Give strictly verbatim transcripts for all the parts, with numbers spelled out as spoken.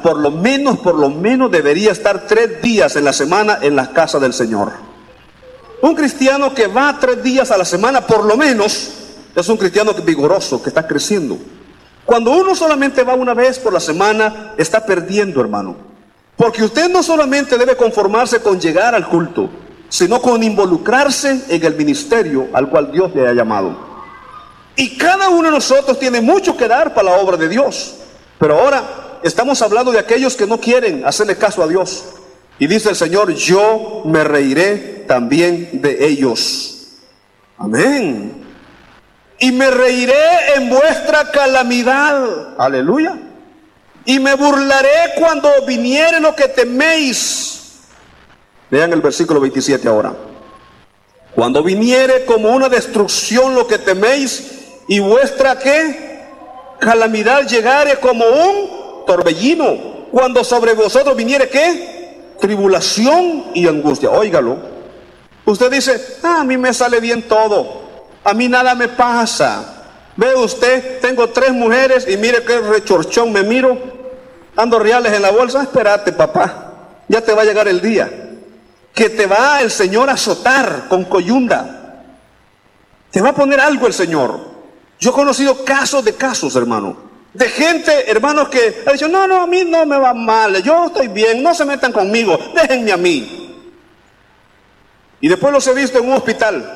por lo menos, por lo menos debería estar tres días en la semana en la casa del Señor. Un cristiano que va tres días a la semana, por lo menos, es un cristiano vigoroso, que está creciendo. Cuando uno solamente va una vez por la semana, está perdiendo, hermano. Porque usted no solamente debe conformarse con llegar al culto, sino con involucrarse en el ministerio al cual Dios le ha llamado. Y cada uno de nosotros tiene mucho que dar para la obra de Dios. Pero ahora estamos hablando de aquellos que no quieren hacerle caso a Dios. Y dice el Señor, yo me reiré también de ellos. Amén. Y me reiré en vuestra calamidad. Aleluya. Y me burlaré cuando viniere lo que teméis. Vean el versículo veintisiete ahora. Cuando viniere como una destrucción lo que teméis, y vuestra ¿qué? Calamidad llegare como un torbellino. Cuando sobre vosotros viniere ¿qué? Tribulación y angustia. Óigalo. Usted dice, ah, a mí me sale bien todo. A mí nada me pasa. Ve usted, tengo tres mujeres y mire qué rechorchón me miro. Ando reales en la bolsa. Espérate, papá, ya te va a llegar el día que te va el Señor a azotar con coyunda. Te va a poner algo el Señor. Yo he conocido casos de casos, hermano, de gente, hermanos, que ha dicho, no, no, a mí no me va mal, yo estoy bien, no se metan conmigo, déjenme a mí. Y después los he visto en un hospital,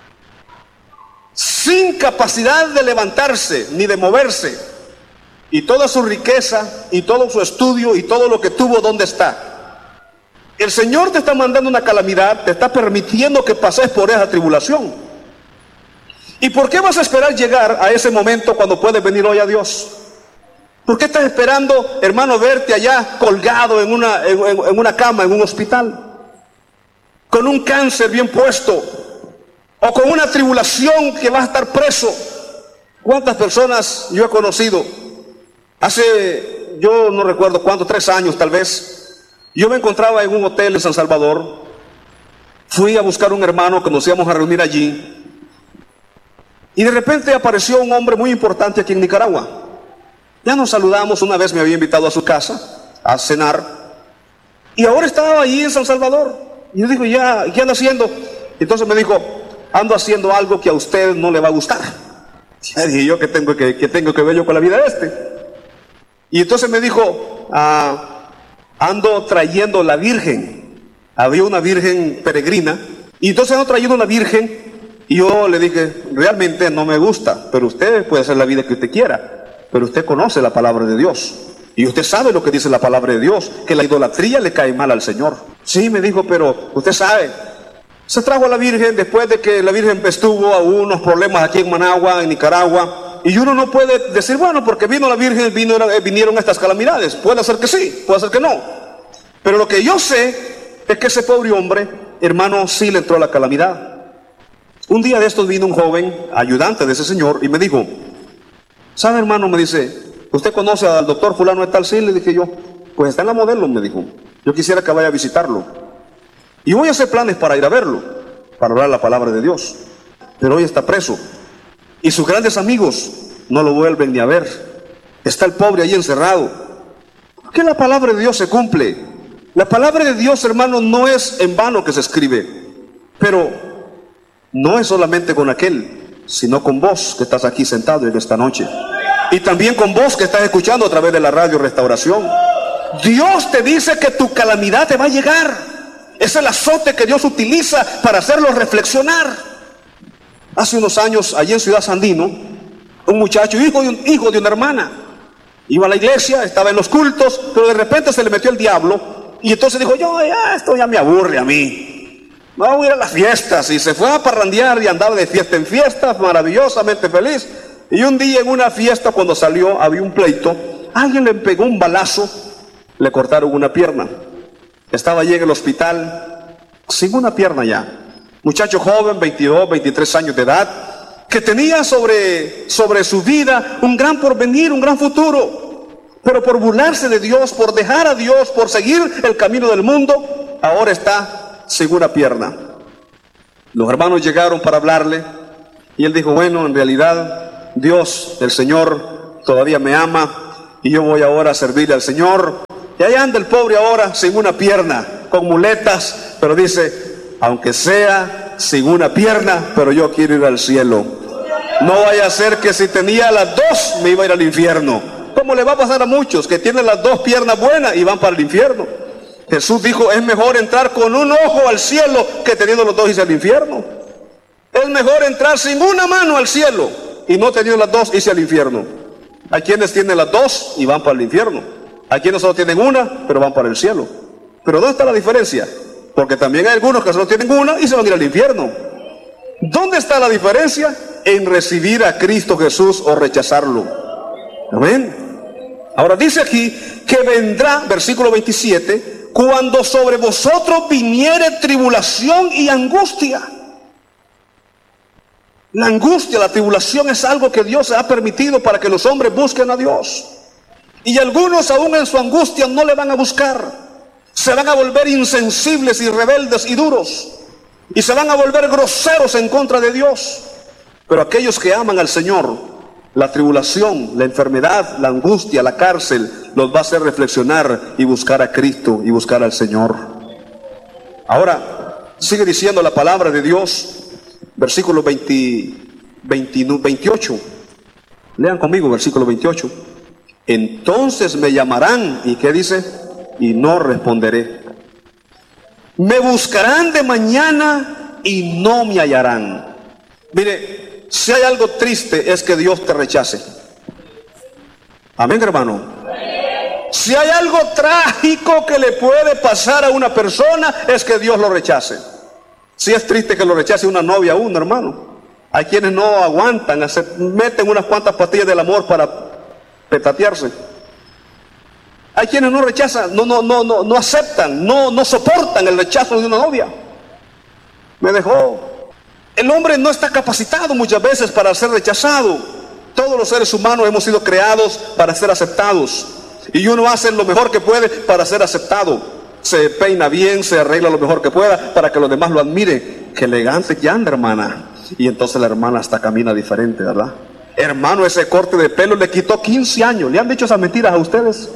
sin capacidad de levantarse ni de moverse, y toda su riqueza y todo su estudio y todo lo que tuvo, ¿dónde está? El Señor te está mandando una calamidad, te está permitiendo que pases por esa tribulación. ¿Y por qué vas a esperar llegar a ese momento cuando puedes venir hoy a Dios? ¿Por qué estás esperando, hermano, verte allá colgado en una, en, en una cama, en un hospital, con un cáncer bien puesto, o con una tribulación que vas a estar preso? ¿Cuántas personas yo he conocido? Hace, yo no recuerdo cuánto, tres años tal vez, yo me encontraba en un hotel en San Salvador. Fui a buscar un hermano que nos íbamos a reunir allí. Y de repente apareció un hombre muy importante aquí en Nicaragua. Ya nos saludamos, una vez me había invitado a su casa a cenar. Y ahora estaba allí en San Salvador. Y yo digo, ya, ¿qué anda haciendo? Entonces me dijo, ando haciendo algo que a usted no le va a gustar. Ya dije yo, ¿qué tengo que, qué tengo que ver yo con la vida de este? Y entonces me dijo, ah, ando trayendo la Virgen. Había una Virgen peregrina. Y entonces ando trayendo una Virgen. Y yo le dije, realmente no me gusta, pero usted puede hacer la vida que usted quiera, pero usted conoce la palabra de Dios, y usted sabe lo que dice la palabra de Dios, que la idolatría le cae mal al Señor. Sí, me dijo, pero usted sabe, se trajo a la Virgen después de que la Virgen estuvo a unos problemas aquí en Managua, en Nicaragua, y uno no puede decir, bueno, porque vino la Virgen, vino, vinieron estas calamidades. Puede ser que sí, puede ser que no, pero lo que yo sé es que ese pobre hombre, hermano, sí le entró la calamidad. Un día de estos vino un joven, ayudante de ese señor, y me dijo, ¿sabe, hermano? Me dice, ¿usted conoce al doctor fulano de tal? Sí, le dije yo, pues está en la Modelo, me dijo. Yo quisiera que vaya a visitarlo. Y voy a hacer planes para ir a verlo, para hablar la palabra de Dios. Pero hoy está preso. Y sus grandes amigos no lo vuelven ni a ver. Está el pobre ahí encerrado. ¿Por qué la palabra de Dios se cumple? La palabra de Dios, hermano, no es en vano que se escribe. Pero no es solamente con aquel, sino con vos que estás aquí sentado en esta noche. Y también con vos que estás escuchando a través de la radio Restauración. Dios te dice que tu calamidad te va a llegar. Es el azote que Dios utiliza para hacerlo reflexionar. Hace unos años, allí en Ciudad Sandino, un muchacho, hijo de, un, hijo de una hermana, iba a la iglesia, estaba en los cultos, pero de repente se le metió el diablo. Y entonces dijo, yo, ya, esto ya me aburre a mí. Vamos a ir a las fiestas. Y se fue a parrandear y andaba de fiesta en fiesta, maravillosamente feliz. Y un día en una fiesta, cuando salió, había un pleito. Alguien le pegó un balazo, le cortaron una pierna. Estaba allí en el hospital, sin una pierna ya. Muchacho joven, veintidós, veintitrés años de edad, que tenía sobre, sobre su vida un gran porvenir, un gran futuro. Pero por burlarse de Dios, por dejar a Dios, por seguir el camino del mundo, ahora está sin una pierna. Los hermanos llegaron para hablarle y él dijo, bueno, en realidad Dios, el Señor, todavía me ama y yo voy ahora a servirle al Señor Y ahí anda el pobre ahora sin una pierna, con muletas, pero dice, aunque sea sin una pierna, pero yo quiero ir al cielo. No vaya a ser que si tenía las dos me iba a ir al infierno, como le va a pasar a muchos que tienen las dos piernas buenas y van para el infierno. Jesús dijo, es mejor entrar con un ojo al cielo que teniendo los dos irse al infierno. Es mejor entrar sin una mano al cielo y no teniendo las dos irse al infierno. Hay quienes tienen las dos y van para el infierno. Hay quienes solo tienen una, pero van para el cielo. Pero ¿dónde está la diferencia? Porque también hay algunos que solo tienen una y se van a ir al infierno. ¿Dónde está la diferencia? En recibir a Cristo Jesús o rechazarlo. Amén. Ahora dice aquí que vendrá, versículo veintisiete, cuando sobre vosotros viniere tribulación y angustia. La angustia, la tribulación es algo que Dios ha permitido para que los hombres busquen a Dios. Y algunos aún en su angustia no le van a buscar. Se van a volver insensibles y rebeldes y duros. Y se van a volver groseros en contra de Dios. Pero aquellos que aman al Señor, la tribulación, la enfermedad, la angustia, la cárcel, los va a hacer reflexionar y buscar a Cristo y buscar al Señor. Ahora, sigue diciendo la palabra de Dios, versículo veinte, veinte, veintiocho. Lean conmigo, versículo veintiocho. Entonces me llamarán, ¿y qué dice? Y no responderé. Me buscarán de mañana y no me hallarán. Mire, si hay algo triste es que Dios te rechace. Amén, hermano. Si hay algo trágico que le puede pasar a una persona es que Dios lo rechace. Si es triste que lo rechace una novia a uno, hermano. Hay quienes no aguantan, meten unas cuantas pastillas del amor para petatearse. Hay quienes no rechazan, no, no, no, no, no aceptan, no, no soportan el rechazo de una novia. Me dejó. El hombre no está capacitado muchas veces para ser rechazado. Todos los seres humanos hemos sido creados para ser aceptados. Y uno hace lo mejor que puede para ser aceptado. Se peina bien, se arregla lo mejor que pueda para que los demás lo admiren. Qué elegante que anda, hermana. Y entonces la hermana hasta camina diferente, ¿verdad? Hermano, ese corte de pelo le quitó quince años. ¿Le han dicho esas mentiras a ustedes?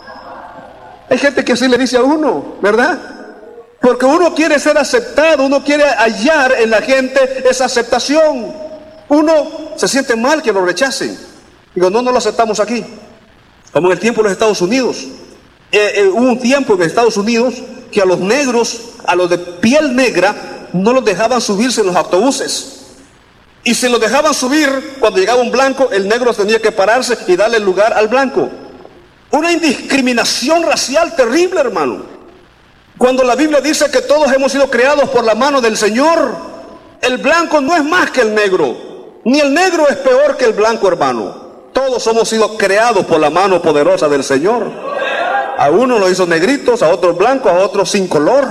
Hay gente que así le dice a uno, ¿verdad? Porque uno quiere ser aceptado, uno quiere hallar en la gente esa aceptación. Uno se siente mal que lo rechacen. Digo, no, no lo aceptamos aquí. Como en el tiempo de los Estados Unidos. Eh, eh, hubo un tiempo en Estados Unidos que a los negros, a los de piel negra, no los dejaban subirse en los autobuses. Y si los dejaban subir, cuando llegaba un blanco, el negro tenía que pararse y darle el lugar al blanco. Una indiscriminación racial terrible, hermano. Cuando la Biblia dice que todos hemos sido creados por la mano del Señor, el blanco no es más que el negro, ni el negro es peor que el blanco, hermano. Todos hemos sido creados por la mano poderosa del Señor. A uno lo hizo negritos, a otros blancos, a otros sin color,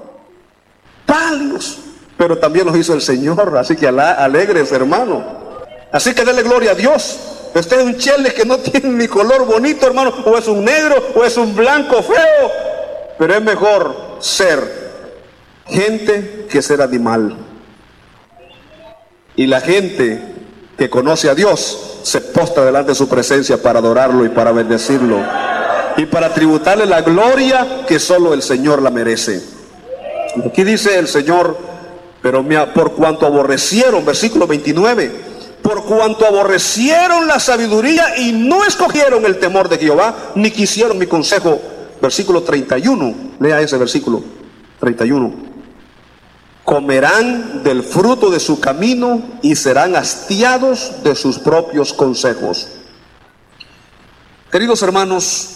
pálidos, pero también los hizo el Señor. Así que alegres, hermano. Así que denle gloria a Dios. Usted es un chele que no tiene ni color bonito, hermano, o es un negro, o es un blanco feo, pero es mejor ser gente que ser animal. Y la gente que conoce a Dios se postra delante de su presencia para adorarlo y para bendecirlo y para tributarle la gloria que solo el Señor la merece. Aquí dice el Señor, pero por cuanto aborrecieron, versículo veintinueve, por cuanto aborrecieron la sabiduría y no escogieron el temor de Jehová, ni quisieron mi consejo. Versículo treinta y uno, lea ese versículo treinta y uno. Comerán del fruto de su camino y serán hastiados de sus propios consejos. Queridos hermanos,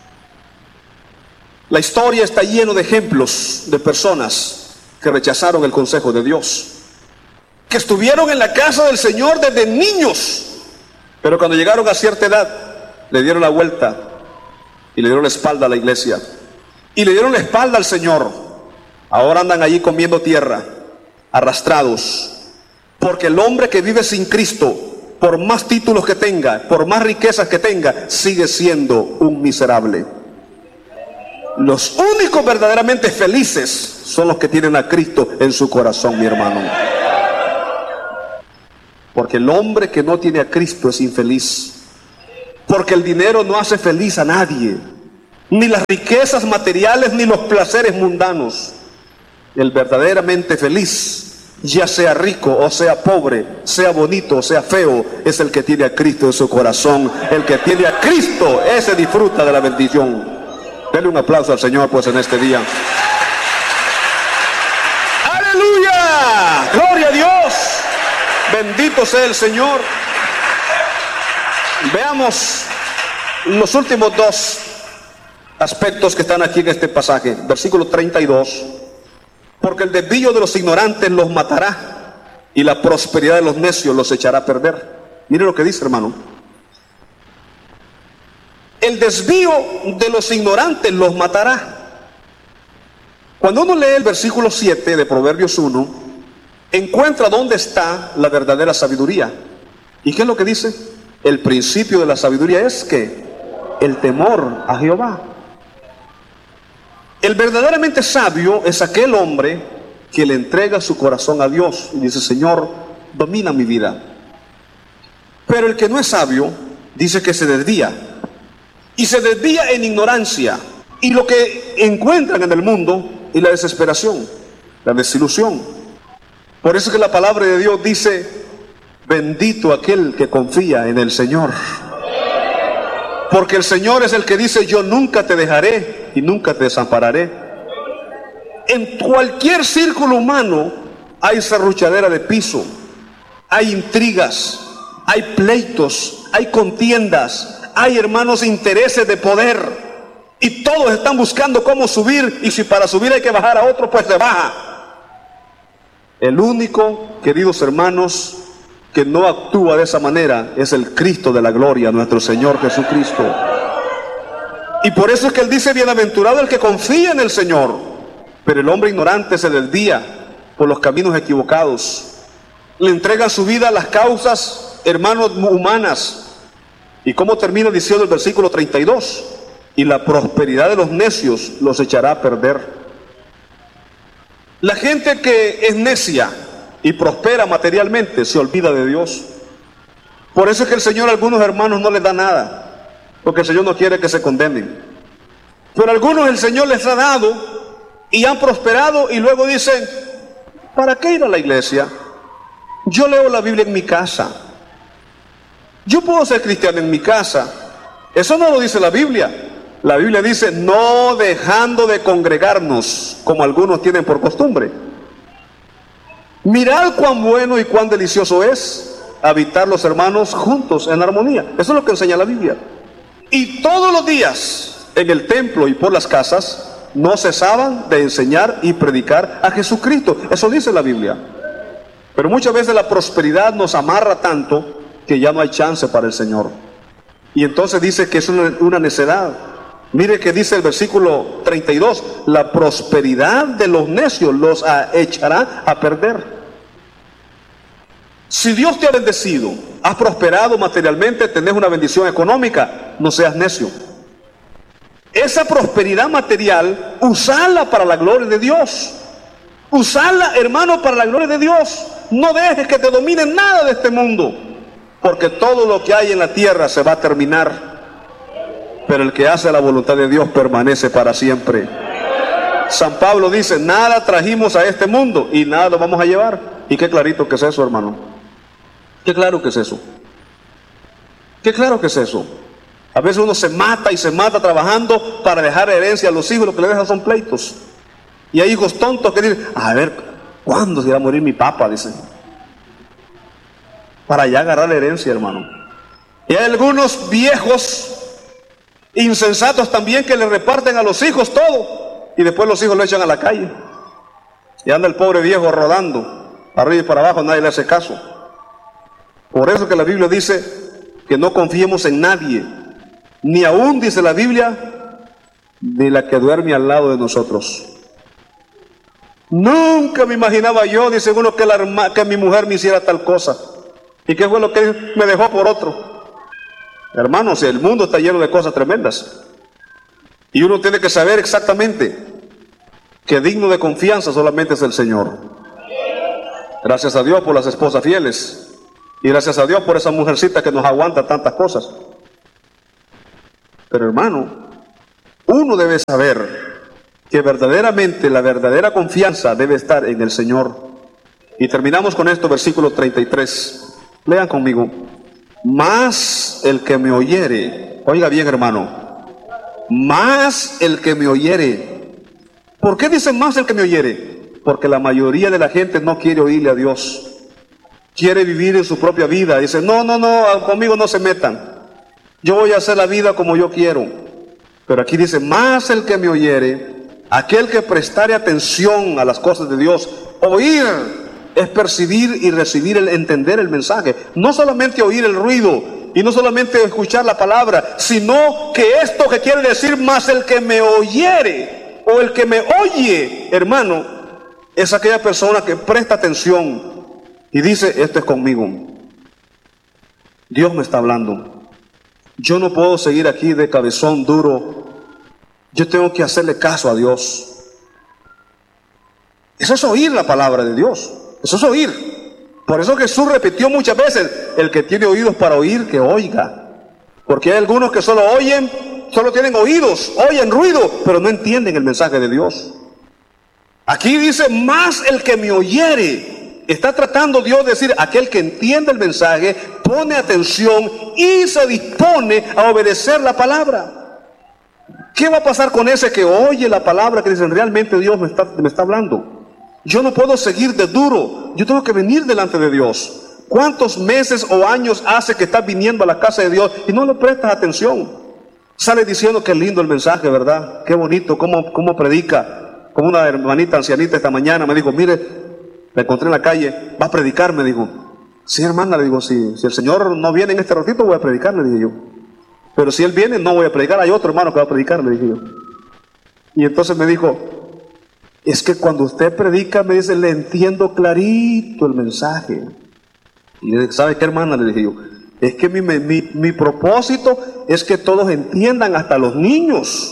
la historia está llena de ejemplos de personas que rechazaron el consejo de Dios, que estuvieron en la casa del Señor desde niños, pero cuando llegaron a cierta edad le dieron la vuelta y le dieron la espalda a la iglesia y le dieron la espalda al Señor. Ahora andan allí comiendo tierra, arrastrados, porque el hombre que vive sin Cristo, por más títulos que tenga, por más riquezas que tenga, sigue siendo un miserable. Los únicos verdaderamente felices son los que tienen a Cristo en su corazón, mi hermano. Porque el hombre que no tiene a Cristo es infeliz. Porque el dinero no hace feliz a nadie. ni las riquezas materiales, ni los placeres mundanos. El verdaderamente feliz, ya sea rico o sea pobre, sea bonito o sea feo, es el que tiene a Cristo en su corazón. El que tiene a Cristo, ese disfruta de la bendición. Denle un aplauso al Señor pues en este día. ¡Aleluya! ¡Gloria a Dios! Bendito sea el Señor. Veamos los últimos dos aspectos que están aquí en este pasaje. Versículo treinta y dos. Porque el desvío de los ignorantes los matará, y la prosperidad de los necios los echará a perder. Mire lo que dice, hermano. El desvío de los ignorantes los matará. Cuando uno lee el versículo siete de Proverbios uno, encuentra dónde está la verdadera sabiduría. ¿Y qué es lo que dice? El principio de la sabiduría es que el temor a Jehová. El verdaderamente sabio es aquel hombre que le entrega su corazón a Dios y dice: Señor, domina mi vida. Pero el que no es sabio dice que se desvía, y se desvía en ignorancia, y lo que encuentran en el mundo es la desesperación, la desilusión. Por eso es que la palabra de Dios dice: bendito aquel que confía en el Señor. Porque el Señor es el que dice: yo nunca te dejaré y nunca te desampararé. En cualquier círculo humano hay serruchadera de piso, hay intrigas, hay pleitos, hay contiendas, hay, hermanos, intereses de poder, y todos están buscando cómo subir, y si para subir hay que bajar a otro, pues se baja. El único, queridos hermanos, que no actúa de esa manera es el Cristo de la gloria, nuestro Señor Jesucristo. Y por eso es que Él dice: bienaventurado el que confía en el Señor. Pero el hombre ignorante se desvía por los caminos equivocados, le entrega su vida a las causas, hermanos, humanas. ¿Y cómo termina diciendo el versículo treinta y dos? Y la prosperidad de los necios los echará a perder. La gente que es necia y prospera materialmente se olvida de Dios. Por eso es que el Señor a algunos hermanos no les da nada, porque el Señor no quiere que se condenen. Pero a algunos el Señor les ha dado y han prosperado, y luego dicen: ¿para qué ir a la iglesia? Yo leo la Biblia en mi casa, yo puedo ser cristiano en mi casa. Eso no lo dice la Biblia. La Biblia dice: no dejando de congregarnos, como algunos tienen por costumbre. Mirad cuán bueno y cuán delicioso es habitar los hermanos juntos en armonía. Eso es lo que enseña la Biblia. Y todos los días en el templo y por las casas no cesaban de enseñar y predicar a Jesucristo. Eso dice la Biblia. Pero muchas veces la prosperidad nos amarra tanto que ya no hay chance para el Señor. Y entonces dice que es una, una necedad. Mire que dice el versículo treinta y dos: la prosperidad de los necios los echará a perder. Si Dios te ha bendecido, has prosperado materialmente, tenés una bendición económica, no seas necio. Esa prosperidad material, usala para la gloria de Dios. Usala, hermano, para la gloria de Dios. No dejes que te domine nada de este mundo, porque todo lo que hay en la tierra se va a terminar. Pero el que hace la voluntad de Dios permanece para siempre. San Pablo dice: nada trajimos a este mundo y nada lo vamos a llevar. Y qué clarito que es eso, hermano. Qué claro que es eso. Qué claro que es eso. A veces uno se mata y se mata trabajando para dejar herencia a los hijos. Lo que le dejan son pleitos. Y hay hijos tontos que dicen: a ver, ¿cuándo se va a morir mi papá? Dicen. Para ya agarrar la herencia, hermano. Y hay algunos viejos insensatos también que le reparten a los hijos todo, y después los hijos lo echan a la calle, y anda el pobre viejo rodando arriba y para abajo, nadie le hace caso. Por eso que la Biblia dice que no confiemos en nadie, ni aún, dice la Biblia, de la que duerme al lado de nosotros. Nunca me imaginaba yo, dice uno, que, la, que mi mujer me hiciera tal cosa. ¿Y qué fue lo que me dejó por otro? Hermanos, el mundo está lleno de cosas tremendas. Y uno tiene que saber exactamente que digno de confianza solamente es el Señor. Gracias a Dios por las esposas fieles. Y gracias a Dios por esa mujercita que nos aguanta tantas cosas. Pero hermano, Uno debe saber que verdaderamente la verdadera confianza debe estar en el Señor. Y terminamos con esto, versículo treinta y tres. Lean conmigo. Mas el que me oyere, oiga bien, hermano, más el que me oyere. ¿Por qué dice más el que me oyere? Porque la mayoría de la gente no quiere oírle a Dios. Quiere vivir en su propia vida. Dice, no, no, no, conmigo no se metan. Yo voy a hacer la vida como yo quiero. Pero aquí dice, más el que me oyere, aquel que prestare atención a las cosas de Dios. Oír es percibir y recibir, el entender el mensaje. No solamente oír el ruido y no solamente escuchar la palabra, sino que esto que quiere decir más el que me oyere o el que me oye, hermano, es aquella persona que presta atención y dice, esto es conmigo. Dios me está hablando. Yo no puedo seguir aquí de cabezón duro. Yo tengo que hacerle caso a Dios. Eso es oír la palabra de Dios. Eso es oír. Por eso Jesús repitió muchas veces, el que tiene oídos para oír, que oiga. Porque hay algunos que solo oyen, solo tienen oídos, oyen ruido, pero no entienden el mensaje de Dios. Aquí dice, más el que me oyere. Está tratando Dios de decir, aquel que entiende el mensaje, pone atención y se dispone a obedecer la palabra. ¿Qué va a pasar con ese que oye la palabra, que dicen, realmente Dios me está, me está hablando? Yo no puedo seguir de duro, yo tengo que venir delante de Dios. ¿Cuántos meses o años hace que estás viniendo a la casa de Dios y no le prestas atención? Sale diciendo que lindo el mensaje, ¿verdad? Qué bonito, cómo, cómo predica. Como una hermanita ancianita esta mañana me dijo, mire, me encontré en la calle, va a predicar, me dijo. Sí, hermana, le digo, si, si el Señor no viene en este ratito, voy a predicar, le dije yo. Pero si Él viene, no voy a predicar, hay otro hermano que va a predicar, le dije yo. Y entonces me dijo, es que cuando usted predica, me dice, le entiendo clarito el mensaje. Y le dije, ¿sabe qué, hermana? Le dije yo, es que mi, mi, mi propósito es que todos entiendan, hasta los niños.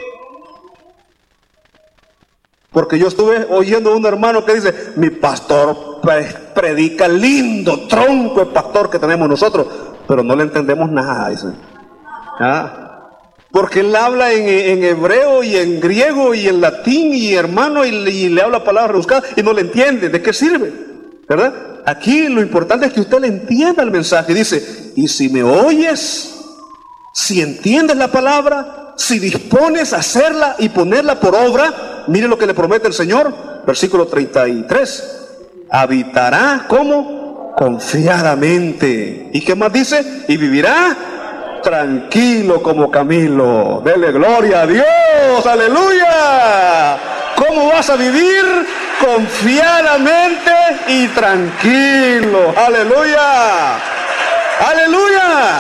Porque yo estuve oyendo a un hermano que dice, mi pastor predica lindo, tronco el pastor que tenemos nosotros, pero no le entendemos nada, dice. ¿Ah? Porque él habla en, en hebreo y en griego y en latín y hermano y, y le habla palabras rebuscadas y no le entiende. ¿De qué sirve? ¿Verdad? Aquí lo importante es que usted le entienda el mensaje. Dice, y si me oyes, si entiendes la palabra, si dispones a hacerla y ponerla por obra, mire lo que le promete el Señor, versículo treinta y tres, habitará, ¿cómo? Confiadamente. ¿Y qué más dice? Y vivirá tranquilo como Camilo. Dele gloria a Dios, aleluya. ¿Cómo vas a vivir? Confiadamente y tranquilo, aleluya, aleluya.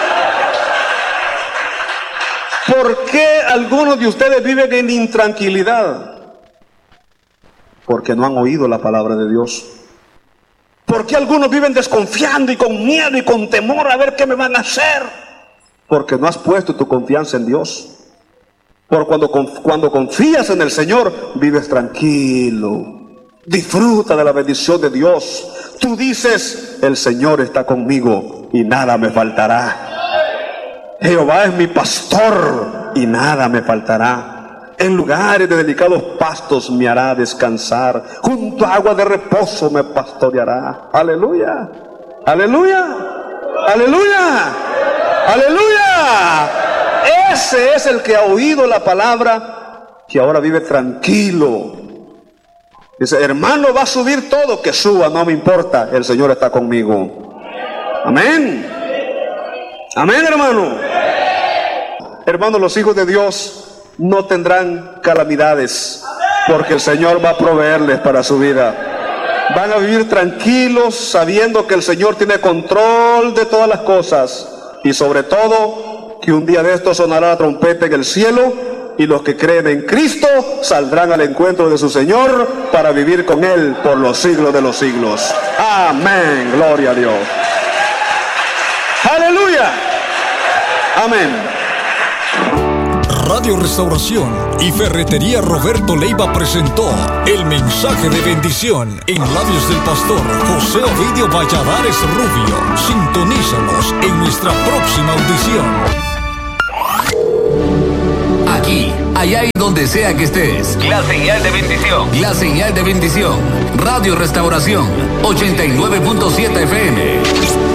¿Por qué algunos de ustedes viven en intranquilidad? Porque no han oído la palabra de Dios. ¿Por qué algunos viven desconfiando y con miedo y con temor a ver qué me van a hacer? Porque no has puesto tu confianza en Dios. Por cuando, cuando confías en el Señor, vives tranquilo. Disfruta de la bendición de Dios. Tú dices, el Señor está conmigo y nada me faltará. Jehová es mi pastor y nada me faltará. En lugares de delicados pastos me hará descansar. Junto a agua de reposo me pastoreará. Aleluya, aleluya, aleluya, aleluya. Ese es el que ha oído la palabra, que ahora vive tranquilo. Dice, hermano, va a subir todo, que suba, no me importa, el Señor está conmigo. Amén. Amén, hermano. Hermanos, los hijos de Dios no tendrán calamidades, porque el Señor va a proveerles para su vida. Van a vivir tranquilos, sabiendo que el Señor tiene control de todas las cosas, y sobre todo, que un día de esto sonará la trompeta en el cielo, y los que creen en Cristo saldrán al encuentro de su Señor para vivir con Él por los siglos de los siglos. Amén, gloria a Dios. Aleluya, amén. Radio Restauración y Ferretería Roberto Leiva presentó el mensaje de bendición en labios del pastor José Ovidio Valladares Rubio. Sintonízanos en nuestra próxima audición. Aquí allá y donde sea que estés. La señal de bendición. La señal de bendición. Radio Restauración ochenta y nueve punto siete F M.